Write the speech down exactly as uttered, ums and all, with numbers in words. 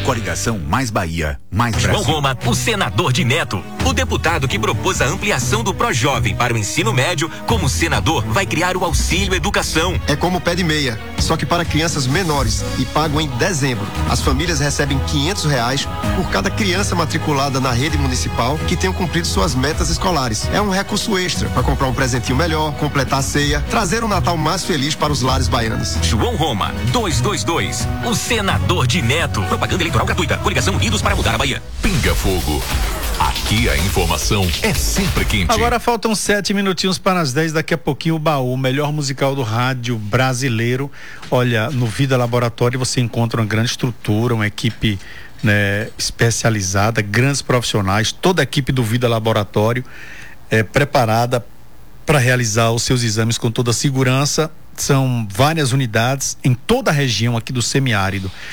Coligação Mais Bahia, Mais Brasil. João Roma, o senador de Neto. O deputado que propôs a ampliação do Projovem para o ensino médio, como senador, vai criar o Auxílio Educação. É como o pé de meia, só que para crianças menores e pago em dezembro. As famílias recebem quinhentos reais por cada criança matriculada na rede municipal que tenham cumprido suas metas escolares. É um recurso extra para comprar um presentinho melhor, completar a ceia, trazer um Natal mais feliz para os lares baianos. João Roma, duzentos e vinte e dois, o senador de Neto. Propaganda eleitoral gratuita. Coligação Unidos para mudar a Bahia. Pinga Fogo. Aqui a informação é sempre quente. Agora faltam sete minutinhos para as dez. Daqui a pouquinho o Baú, o melhor musical do rádio brasileiro. Olha, no Vida Laboratório você encontra uma grande estrutura, uma equipe, né, especializada, grandes profissionais, toda a equipe do Vida Laboratório é preparada para realizar os seus exames com toda a segurança. São várias unidades em toda a região aqui do semiárido.